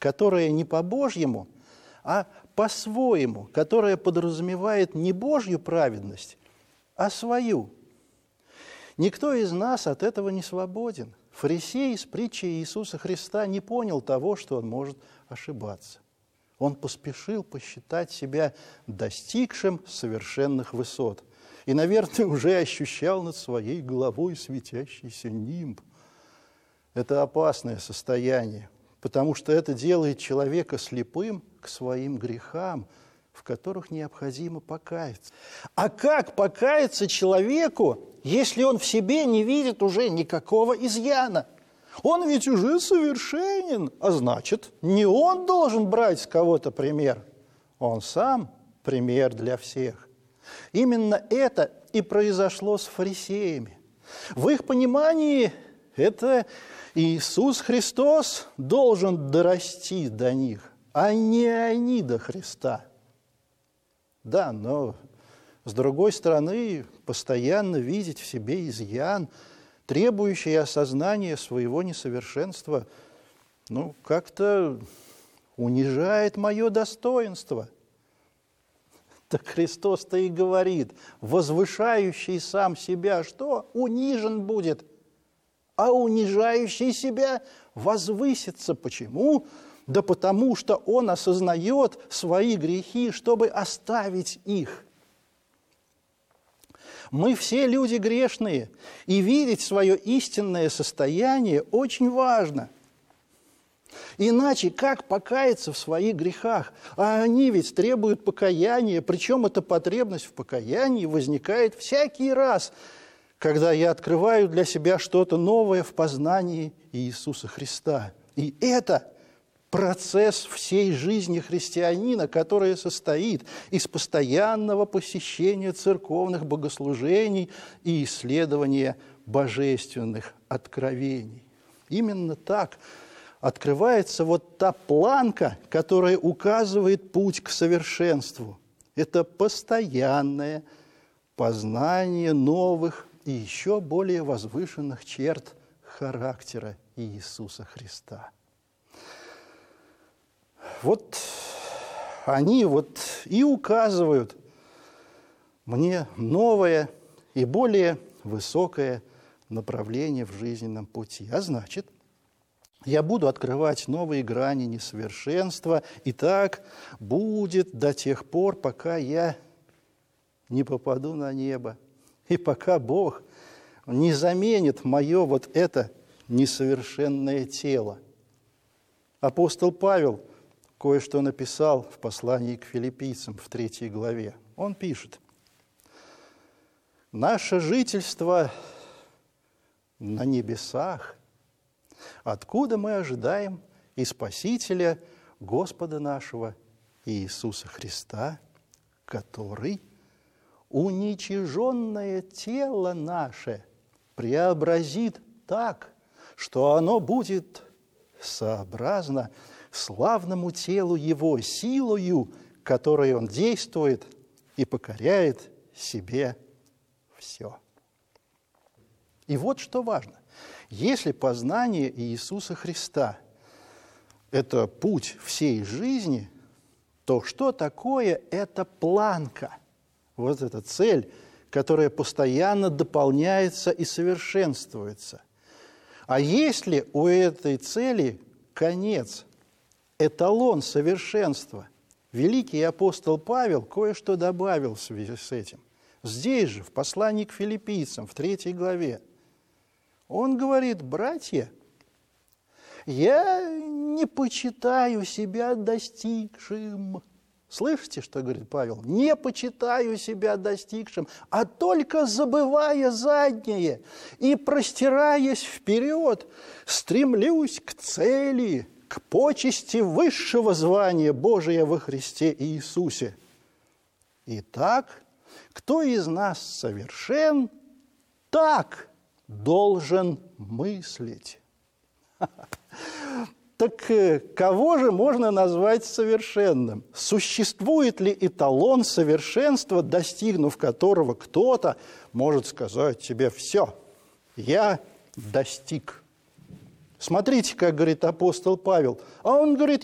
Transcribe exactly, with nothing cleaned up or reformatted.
которая не по-божьему, а по-своему, которая подразумевает не Божью праведность, а свою. Никто из нас от этого не свободен. Фарисей с притчей Иисуса Христа не понял того, что он может ошибаться. Он поспешил посчитать себя достигшим совершенных высот и, наверное, уже ощущал над своей головой светящийся нимб. Это опасное состояние, потому что это делает человека слепым к своим грехам, в которых необходимо покаяться. А как покаяться человеку, если он в себе не видит уже никакого изъяна? Он ведь уже совершенен, а значит, не он должен брать с кого-то пример. Он сам пример для всех. Именно это и произошло с фарисеями. В их понимании это Иисус Христос должен дорасти до них, а не они до Христа. Да, но с другой стороны, постоянно видеть в себе изъян, требующий осознания своего несовершенства, ну, как-то унижает мое достоинство. Так Христос-то и говорит, возвышающий сам себя, что? Унижен будет, а унижающий себя возвысится. Почему? Да потому что он осознает свои грехи, чтобы оставить их. Мы все люди грешные, и видеть свое истинное состояние очень важно. Иначе как покаяться в своих грехах? А они ведь требуют покаяния, причем эта потребность в покаянии возникает всякий раз, когда я открываю для себя что-то новое в познании Иисуса Христа. И это процесс всей жизни христианина, который состоит из постоянного посещения церковных богослужений и исследования божественных откровений. Именно так открывается вот та планка, которая указывает путь к совершенству. Это постоянное познание новых и еще более возвышенных черт характера Иисуса Христа. Вот они вот и указывают мне новое и более высокое направление в жизненном пути. А значит, я буду открывать новые грани несовершенства, и так будет до тех пор, пока я не попаду на небо, и пока Бог не заменит мое вот это несовершенное тело. Апостол Павел кое-что написал в послании к филиппийцам в третьей главе. Он пишет: «Наше жительство на небесах, откуда мы ожидаем и Спасителя Господа нашего Иисуса Христа, который уничиженное тело наше преобразит так, что оно будет сообразно славному телу Его силою, которой Он действует и покоряет себе все». И вот что важно. Если познание Иисуса Христа – это путь всей жизни, то что такое эта планка? Вот эта цель, которая постоянно дополняется и совершенствуется. А есть ли у этой цели конец, эталон совершенства? Великий апостол Павел кое-что добавил в связи с этим. Здесь же, в послании к филиппийцам, в третьей главе, он говорит: «Братья, я не почитаю себя достигшим». Слышите, что говорит Павел? «Не почитаю себя достигшим, а только забывая заднее и простираясь вперед, стремлюсь к цели, к почести высшего звания Божия во Христе Иисусе. Итак, кто из нас совершен, так должен мыслить». Так кого же можно назвать совершенным? Существует ли эталон совершенства, достигнув которого кто-то может сказать тебе: «Все, я достиг»? Смотрите, как говорит апостол Павел. А он говорит: